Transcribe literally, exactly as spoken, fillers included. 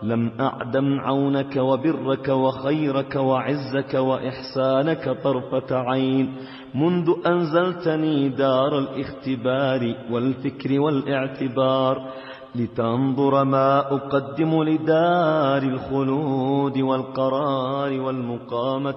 لم أعدم عونك وبرك وخيرك وعزك وإحسانك طرفة عين منذ أنزلتني دار الاختبار والفكر والاعتبار لتنظر ما أقدم لدار الخلود والقرار والمقامة